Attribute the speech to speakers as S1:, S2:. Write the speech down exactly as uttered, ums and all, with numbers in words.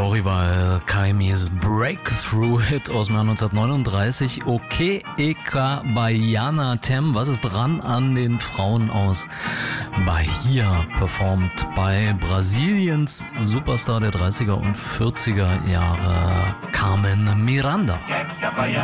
S1: Dorival Caimis Breakthrough-Hit aus dem Jahr neunzehnhundertneununddreißig. Okay, Eka Baiana Tem. Was ist dran an den Frauen aus Bahia? Performt bei Brasiliens Superstar der dreißiger und vierziger Jahre, Carmen Miranda.